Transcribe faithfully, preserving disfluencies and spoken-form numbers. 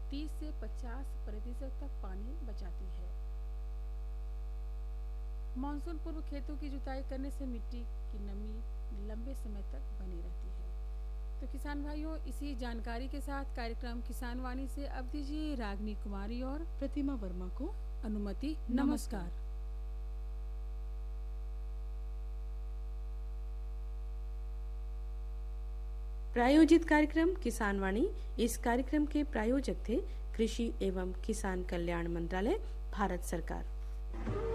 तीस से पचास प्रतिशत तक पानी बचाती है। मानसून पूर्व खेतों की जुताई करने से मिट्टी की नमी लंबे समय तक बनी रहती है। तो किसान भाइयों, इसी जानकारी के साथ कार्यक्रम किसान वाणी से अब दीजिए रागनी कुमारी और प्रतिमा वर्मा को अनुमति। नमस्कार। प्रायोजित कार्यक्रम किसान वाणी। इस कार्यक्रम के प्रायोजक थे कृषि एवं किसान कल्याण मंत्रालय, भारत सरकार।